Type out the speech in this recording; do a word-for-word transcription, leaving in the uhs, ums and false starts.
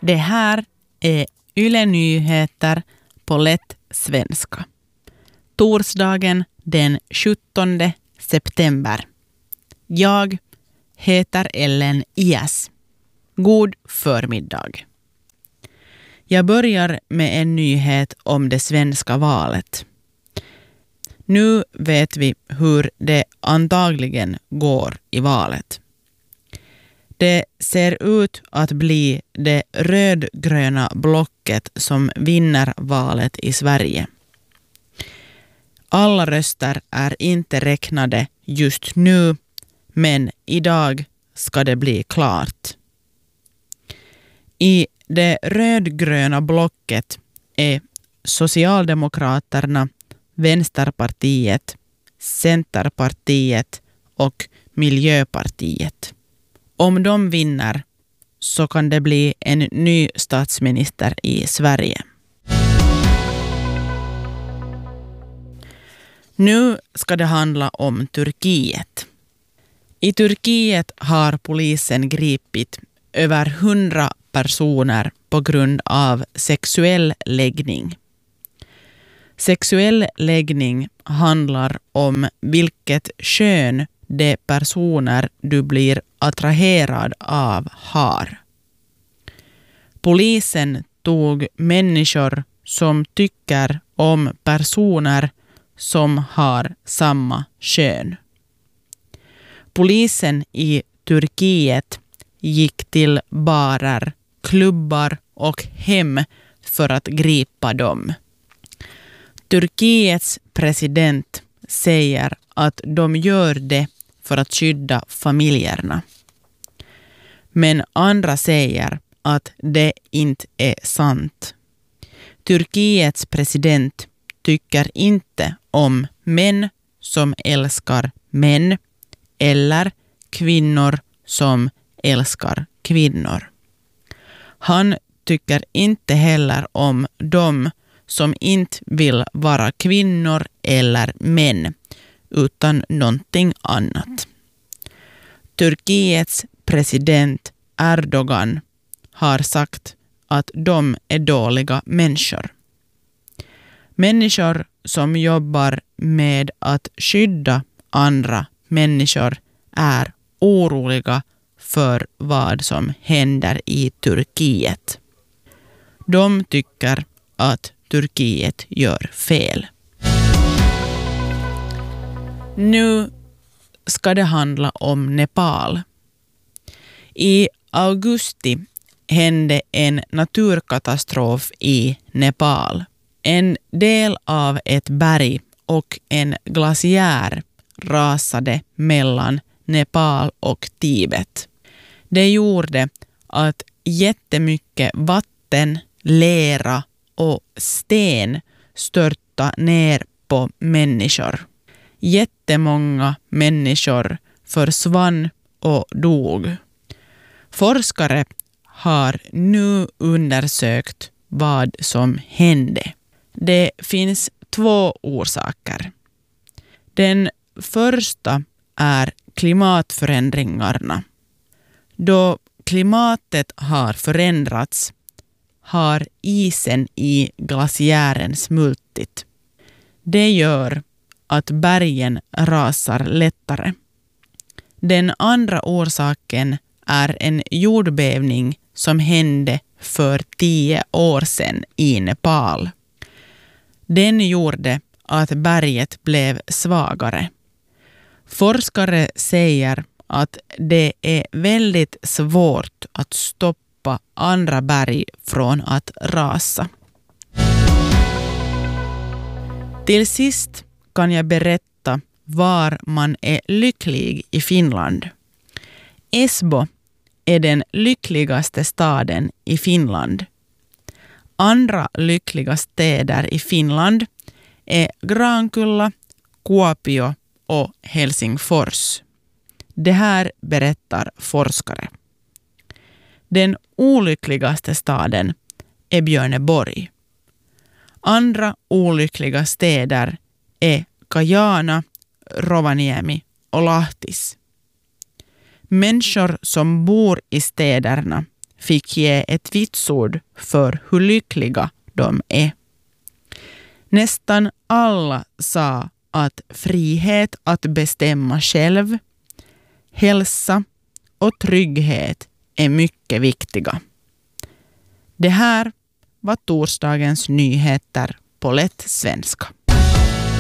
Det här är Yle Nyheter på lätt svenska. Torsdagen den sjuttonde september. Jag heter Ellen Ias. God förmiddag. Jag börjar med en nyhet om det svenska valet. Nu vet vi hur det antagligen går i valet. Det ser ut att bli det rödgröna blocket som vinner valet i Sverige. Alla röster är inte räknade just nu, men idag ska det bli klart. I det rödgröna blocket är Socialdemokraterna, Vänsterpartiet, Centerpartiet och Miljöpartiet. Om de vinner så kan det bli en ny statsminister i Sverige. Nu ska det handla om Turkiet. I Turkiet har polisen gripit över hundra personer på grund av sexuell läggning. Sexuell läggning handlar om vilket kön de personer du blir attraherad av har. Polisen tog människor som tycker om personer som har samma kön. Polisen i Turkiet gick till barer, klubbar och hem för att gripa dem. Turkiets president säger att de gör det för att skydda familjerna. Men andra säger att det inte är sant. Turkiets president tycker inte om män som älskar män eller kvinnor som älskar kvinnor. Han tycker inte heller om dem som inte vill vara kvinnor eller män utan någonting annat. Turkiets president Erdogan har sagt att de är dåliga människor. Människor som jobbar med att skydda andra människor är oroliga för vad som händer i Turkiet. De tycker att Turkiet gör fel. Nu ska det handla om Nepal. I augusti hände en naturkatastrof i Nepal. En del av ett berg och en glaciär rasade mellan Nepal och Tibet. Det gjorde att jättemycket vatten, lera och sten störtade ner på människor. Jättemånga människor försvann och dog. Forskare har nu undersökt vad som hände. Det finns två orsaker. Den första är klimatförändringarna. Då klimatet har förändrats har isen i glaciären smultit. Det gör att bergen rasar lättare. Den andra orsaken är en jordbävning som hände för tio år sedan i Nepal. Den gjorde att berget blev svagare. Forskare säger att det är väldigt svårt att stoppa andra berg från att rasa. Till sist kan jag berätta var man är lycklig i Finland. Esbo är den lyckligaste staden i Finland. Andra lyckliga städer i Finland är Grankulla, Kuopio och Helsingfors. Det här berättar forskare. Den olyckligaste staden är Björneborg. Andra olyckliga städer är Kajana, Rovaniemi och Lahtis. Människor som bor i städerna fick ge ett vitsord för hur lyckliga de är. Nästan alla sa att frihet att bestämma själv, hälsa och trygghet är mycket viktiga. Det här var torsdagens nyheter på lätt svenska.